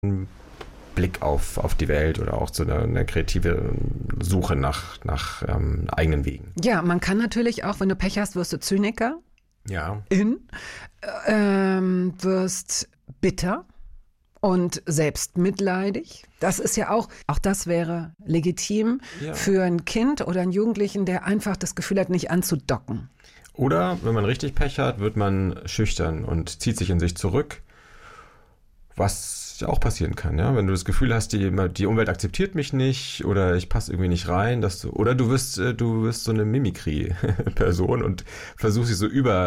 Blick auf die Welt oder auch so eine kreative Suche nach eigenen Wegen. Ja, man kann natürlich auch, wenn du Pech hast, wirst du Zyniker. Ja. Wirst bitter und selbstmitleidig. Das ist ja auch das wäre legitim für ein Kind oder einen Jugendlichen, der einfach das Gefühl hat, nicht anzudocken. Oder, wenn man richtig Pech hat, wird man schüchtern und zieht sich in sich zurück, was ja auch passieren kann, ja. Wenn du das Gefühl hast, die Umwelt akzeptiert mich nicht oder ich passe irgendwie nicht rein, oder du wirst so eine Mimikry-Person und versuchst sie so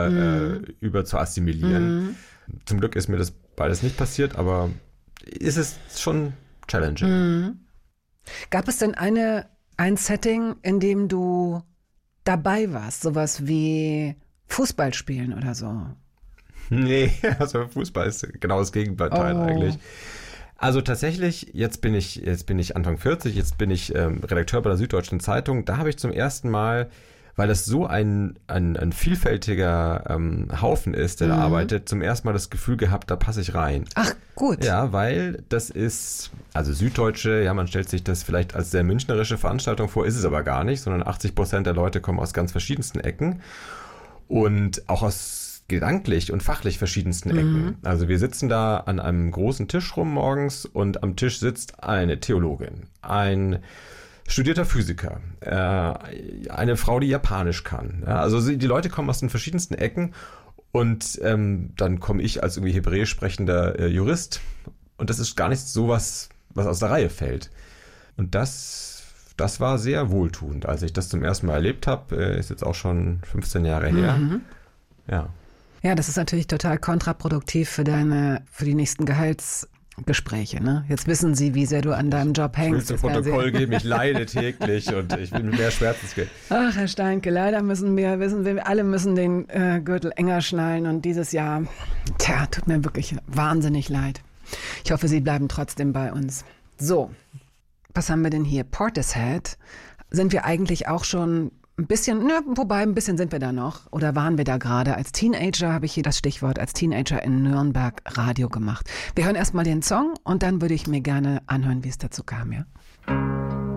über zu assimilieren. Zum Glück ist mir das beides nicht passiert, aber ist es schon challenging. Gab es denn ein Setting, in dem du dabei warst, sowas wie Fußball spielen oder so? Nee, also Fußball ist genau das Gegenteil eigentlich. Also tatsächlich, jetzt bin ich Anfang 40, jetzt bin ich Redakteur bei der Süddeutschen Zeitung. Da habe ich zum ersten Mal, weil das so ein vielfältiger Haufen ist, der da arbeitet, zum ersten Mal das Gefühl gehabt, da passe ich rein. Ach, gut. Ja, weil das ist, also Süddeutsche, ja, man stellt sich das vielleicht als sehr münchnerische Veranstaltung vor, ist es aber gar nicht, sondern 80% der Leute kommen aus ganz verschiedensten Ecken und auch aus gedanklich und fachlich verschiedensten Ecken. Also wir sitzen da an einem großen Tisch rum morgens und am Tisch sitzt eine Theologin, ein studierter Physiker, eine Frau, die Japanisch kann. Ja, also die Leute kommen aus den verschiedensten Ecken und dann komme ich als irgendwie hebräisch sprechender Jurist und das ist gar nicht so was aus der Reihe fällt. Und das war sehr wohltuend, als ich das zum ersten Mal erlebt habe. Ist jetzt auch schon 15 Jahre her. Ja. Ja, das ist natürlich total kontraproduktiv für die nächsten Gehaltsgespräche, ne? Jetzt wissen sie, wie sehr du an deinem Job hängst. Ich will zum Protokoll geben, ich leide täglich und ich will mehr Schmerzensgeld. Ach, Herr Steinke, leider wir alle müssen den Gürtel enger schnallen und dieses Jahr, tut mir wirklich wahnsinnig leid. Ich hoffe, Sie bleiben trotzdem bei uns. So, was haben wir denn hier? Portishead. Sind wir eigentlich auch schon ein bisschen, wobei ein bisschen sind wir da noch. Oder waren wir da gerade? Als Teenager habe ich hier das Stichwort, als Teenager in Nürnberg Radio gemacht. Wir hören erstmal den Song und dann würde ich mir gerne anhören, wie es dazu kam, ja?